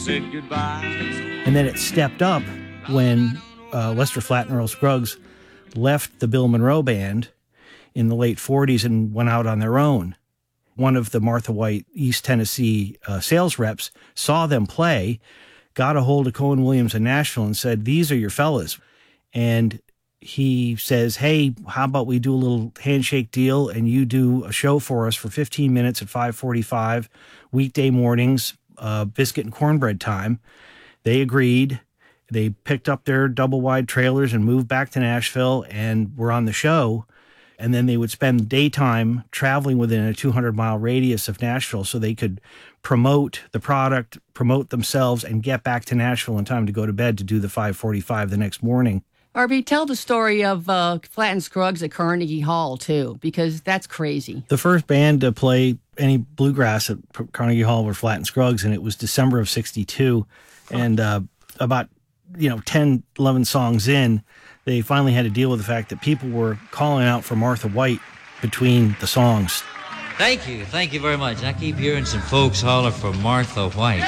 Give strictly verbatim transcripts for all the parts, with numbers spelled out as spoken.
Said goodbye. And then it stepped up when uh, Lester Flatt and Earl Scruggs left the Bill Monroe Band in the late forties and went out on their own. One of the Martha White East Tennessee uh, sales reps saw them play, got a hold of Cohen Williams in Nashville and said, "These are your fellas." And he says, "Hey, how about we do a little handshake deal and you do a show for us for fifteen minutes at five forty-five, weekday mornings, uh, biscuit and cornbread time." They agreed. They picked up their double-wide trailers and moved back to Nashville and were on the show. And then they would spend daytime traveling within a two hundred mile radius of Nashville so they could promote the product, promote themselves, and get back to Nashville in time to go to bed to do the five forty-five the next morning. Arby, tell the story of uh, Flatt and Scruggs at Carnegie Hall, too, because that's crazy. The first band to play any bluegrass at Carnegie Hall were Flatt and Scruggs, and it was December of sixty-two. And uh, about, you know, ten, eleven songs in, they finally had to deal with the fact that people were calling out for Martha White between the songs. Thank you. Thank you very much. I keep hearing some folks holler for Martha White.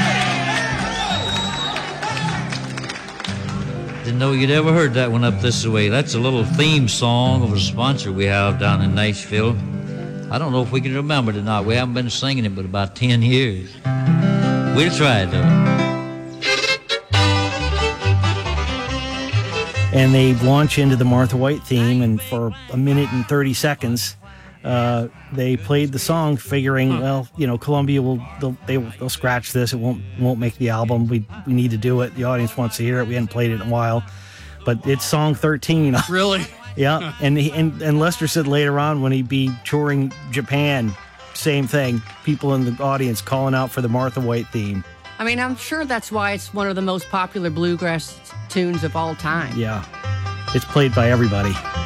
Didn't know you'd ever heard that one up this way. That's a little theme song of a sponsor we have down in Nashville. I don't know if we can remember it or not. We haven't been singing it but about ten years. We'll try it, though. And they launch into the Martha White theme, and for a minute and thirty seconds, uh, they played the song, figuring, well, you know, Columbia will they'll, they, they'll scratch this. It won't won't make the album. We we need to do it. The audience wants to hear it. We hadn't played it in a while, but it's song thirteen. Really? Yeah. And, he, and and Lester said later on when he'd be touring Japan, same thing. People in the audience calling out for the Martha White theme. I mean, I'm sure that's why it's one of the most popular bluegrass tunes of all time. Yeah. It's played by everybody.